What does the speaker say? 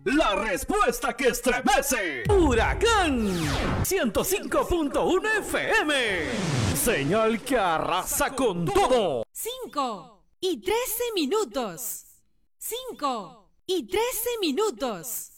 La respuesta que estremece. Huracán 105.1 FM. Señal que arrasa con todo. 5:13. 5:13.